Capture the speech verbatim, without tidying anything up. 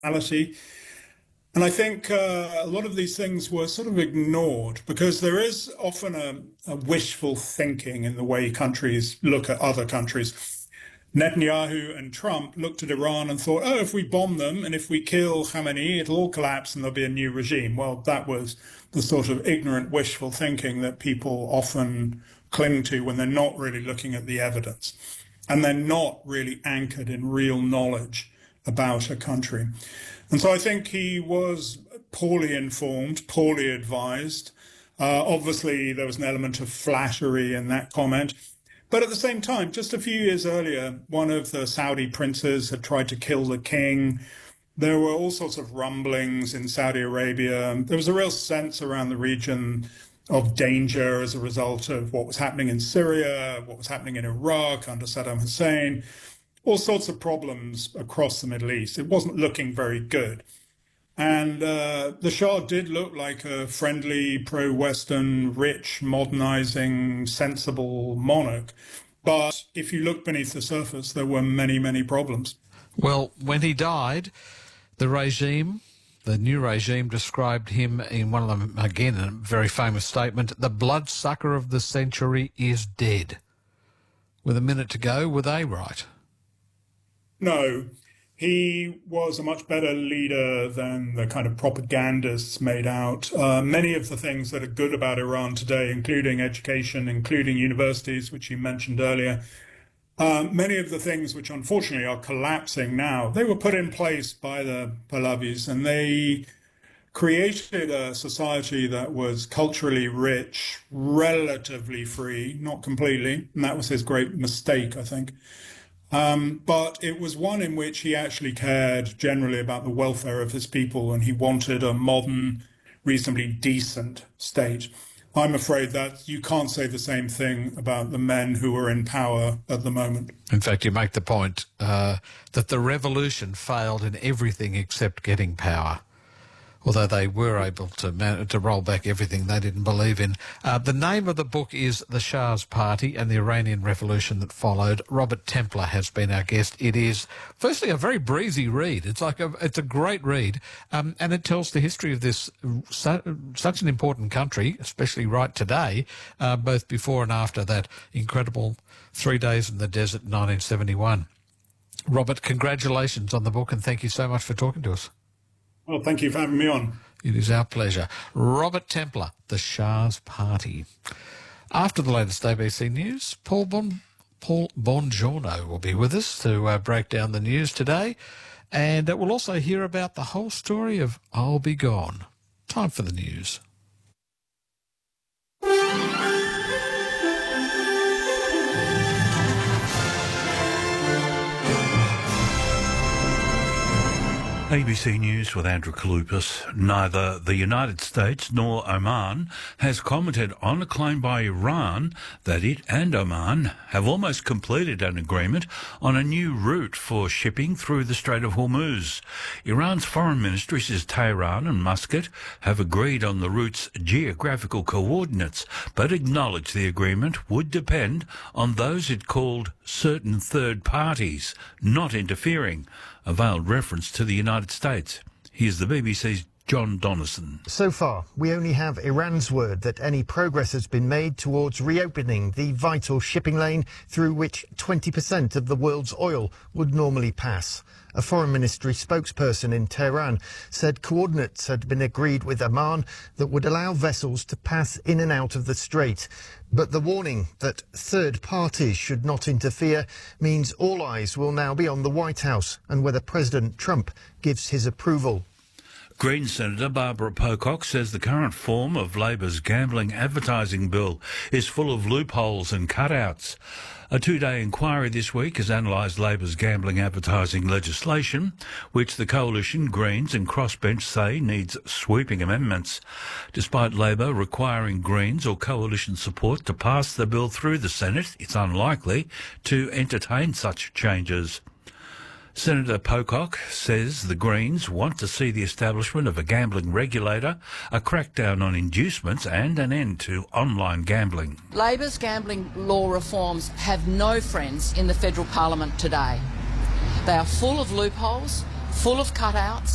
reality. And I think uh, a lot of these things were sort of ignored because there is often a, a wishful thinking in the way countries look at other countries. Netanyahu and Trump looked at Iran and thought, oh, if we bomb them and if we kill Khamenei, it'll all collapse and there'll be a new regime. Well, that was the sort of ignorant, wishful thinking that people often cling to when they're not really looking at the evidence and they're not really anchored in real knowledge about a country. And so I think he was poorly informed, poorly advised. Uh, obviously, there was an element of flattery in that comment. But at the same time, just a few years earlier, one of the Saudi princes had tried to kill the king. There were all sorts of rumblings in Saudi Arabia. There was a real sense around the region of danger as a result of what was happening in Syria, what was happening in Iraq under Saddam Hussein, all sorts of problems across the Middle East. It wasn't looking very good. And uh, the Shah did look like a friendly, pro-Western, rich, modernizing, sensible monarch. But if you look beneath the surface, there were many, many problems. Well, when he died, the regime, the new regime, described him in one of them, again, a very famous statement, the bloodsucker of the century is dead. With a minute to go, were they right? No. He was a much better leader than the kind of propagandists made out. Uh, many of the things that are good about Iran today, including education, including universities, which you mentioned earlier, uh, many of the things which unfortunately are collapsing now, they were put in place by the Pahlavis, and they created a society that was culturally rich, relatively free, not completely, and that was his great mistake, I think. Um, but it was one in which he actually cared generally about the welfare of his people, and he wanted a modern, reasonably decent state. I'm afraid that you can't say the same thing about the men who are in power at the moment. In fact, you make the point uh, that the revolution failed in everything except getting power, although they were able to man- to roll back everything they didn't believe in. Uh, the name of the book is The Shah's Party and the Iranian Revolution that Followed. Robert Templer has been our guest. It is, firstly, a very breezy read. It's like a, it's a great read, um, and it tells the history of this su- such an important country, especially right today, uh, both before and after that incredible three days in the desert in nineteen seventy-one. Robert, congratulations on the book, and thank you so much for talking to us. Well, thank you for having me on. It is our pleasure. Robert Templer, The Shah's Party. After the latest A B C News, Paul Bon, Paul Bongiorno will be with us to uh, break down the news today. And uh, we'll also hear about the whole story of I'll Be Gone. Time for the news. A B C News with Andrew Kalupas. Neither the United States nor Oman has commented on a claim by Iran that it and Oman have almost completed an agreement on a new route for shipping through the Strait of Hormuz. Iran's foreign ministry says Tehran and Muscat have agreed on the route's geographical coordinates, but acknowledged the agreement would depend on those it called certain third parties not interfering. A veiled reference to the United States. Here's the B B C's John Donnison. So far, we only have Iran's word that any progress has been made towards reopening the vital shipping lane through which twenty percent of the world's oil would normally pass. A foreign ministry spokesperson in Tehran said coordinates had been agreed with Oman that would allow vessels to pass in and out of the strait. But the warning that third parties should not interfere means all eyes will now be on the White House and whether President Trump gives his approval. Green Senator Barbara Pocock says the current form of Labor's gambling advertising bill is full of loopholes and cutouts. A two-day inquiry this week has analysed Labor's gambling advertising legislation, which the Coalition, Greens and Crossbench say needs sweeping amendments. Despite Labor requiring Greens or Coalition support to pass the bill through the Senate, it's unlikely to entertain such changes. Senator Pocock says the Greens want to see the establishment of a gambling regulator, a crackdown on inducements and an end to online gambling. Labor's gambling law reforms have no friends in the federal parliament today. They are full of loopholes, full of cutouts,